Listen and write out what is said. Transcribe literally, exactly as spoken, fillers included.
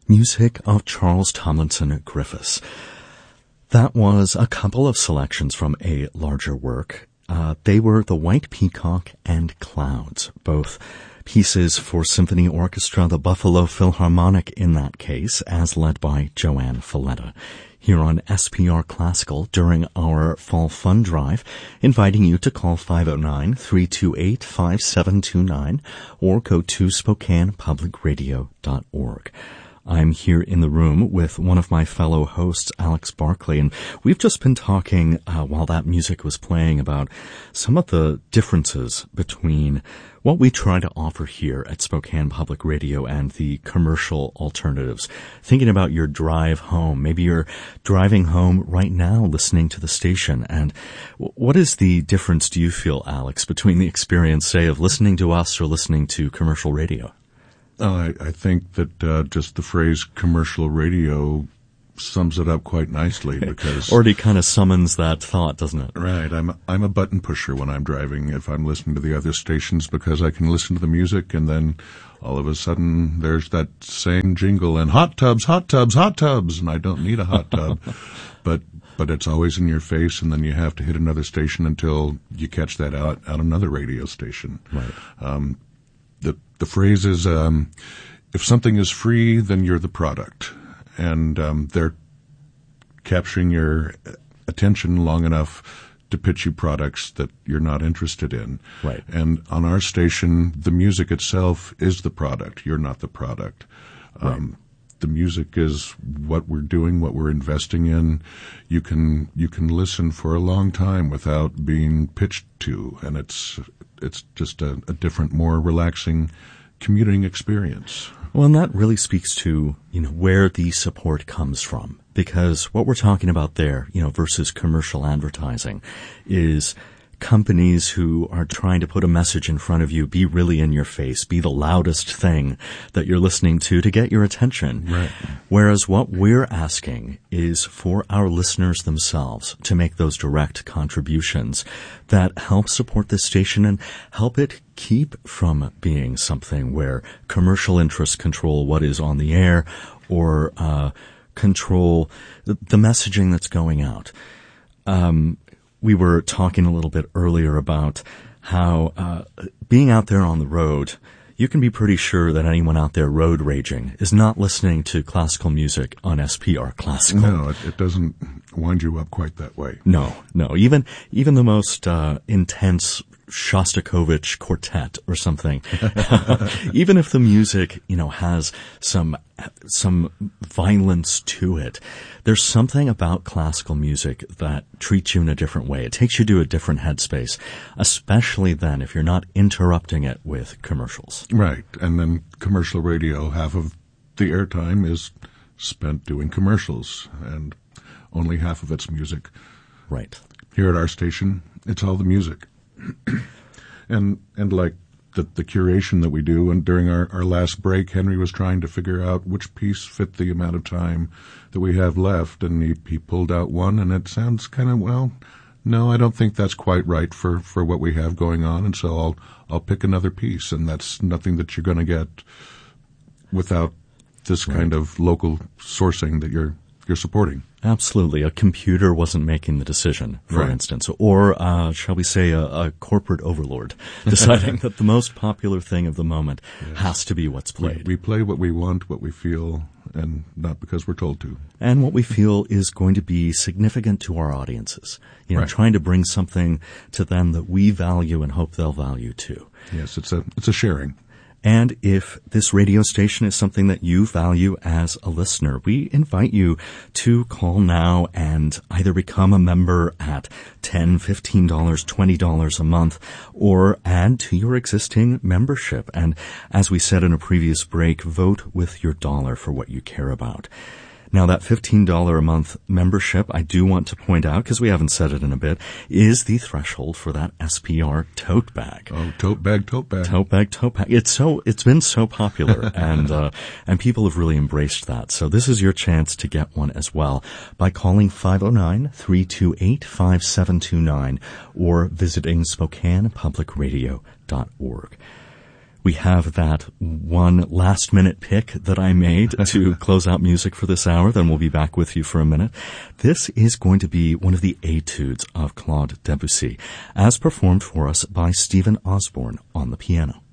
Music of Charles Tomlinson Griffiths. That was a couple of selections from a larger work. Uh, they were The White Peacock and Clouds, both pieces for symphony orchestra, the Buffalo Philharmonic in that case, as led by Joanne Falletta. Here on S P R Classical during our Fall Fun Drive, inviting you to call five oh nine, three two eight, five seven two nine or go to Spokane Public Radio dot org. I'm here in the room with one of my fellow hosts, Alex Barkley, and we've just been talking uh, while that music was playing about some of the differences between what we try to offer here at Spokane Public Radio and the commercial alternatives. Thinking about your drive home. Maybe you're driving home right now listening to the station. And what is the difference, do you feel, Alex, between the experience, say, of listening to us or listening to commercial radio? Uh, I, I think that uh, just the phrase commercial radio sums it up quite nicely because already kind of summons that thought, doesn't it? Right. I'm I'm a button pusher when I'm driving if I'm listening to the other stations because I can listen to the music and then all of a sudden there's that same jingle and hot tubs, hot tubs, hot tubs, and I don't need a hot tub, but but it's always in your face, and then you have to hit another station until you catch that out on another radio station. Right. Um, the the phrase is um, if something is free, then you're the product. And um, they're capturing your attention long enough to pitch you products that you're not interested in. Right. And on our station, the music itself is the product. You're not the product. Right. Um, the music is what we're doing, what we're investing in. You can you can listen for a long time without being pitched to, and it's it's just a, a different, more relaxing commuting experience. Well, and that really speaks to, you know, where the support comes from. Because what we're talking about there, you know, versus commercial advertising is companies who are trying to put a message in front of you, be really in your face, be the loudest thing that you're listening to to get your attention. Right. Whereas what we're asking is for our listeners themselves to make those direct contributions that help support this station and help it keep from being something where commercial interests control what is on the air or uh control the, the messaging that's going out. Um We were talking a little bit earlier about how uh being out there on the road, you can be pretty sure that anyone out there road raging is not listening to classical music on S P R Classical. No, it, it doesn't wind you up quite that way. No, no. Even even the most uh intense Shostakovich quartet or something, even if the music, you know, has some some violence to it, there's something about classical music that treats you in a different way. It takes you to a different headspace, especially then if you're not interrupting it with commercials. Right, and then commercial radio, half of the airtime is spent doing commercials, and only half of it's music. Right. Here at our station, it's all the music. and and like the, the curation that we do, and during our, our last break, Henry was trying to figure out which piece fit the amount of time that we have left, and he, he pulled out one, and it sounds kind of, well, no, I don't think that's quite right for, for what we have going on, and so I'll I'll pick another piece, and that's nothing that you're going to get without this Right. kind of local sourcing that you're you're supporting. Absolutely. A computer wasn't making the decision, for Right. instance, or, uh, shall we say, a, a corporate overlord deciding that the most popular thing of the moment yes. has to be what's played. We, we play what we want, what we feel, and not because we're told to. And what we feel is going to be significant to our audiences. You know, Right. trying to bring something to them that we value and hope they'll value too. Yes, it's a it's a sharing. And if this radio station is something that you value as a listener, we invite you to call now and either become a member at ten dollars, fifteen dollars, twenty dollars a month, or add to your existing membership. And as we said in a previous break, vote with your dollar for what you care about. Now, that fifteen dollars a month membership, I do want to point out, because we haven't said it in a bit, is the threshold for that S P R tote bag. Oh, tote bag, tote bag. Tote bag, tote bag. It's so, it's been so popular, and, uh, and people have really embraced that. So this is your chance to get one as well by calling five oh nine, three two eight, five seven two nine or visiting Spokane Public Radio dot org. We have that one last-minute pick that I made to close out music for this hour. Then we'll be back with you for a minute. This is going to be one of the etudes of Claude Debussy, as performed for us by Stephen Osborne on the piano.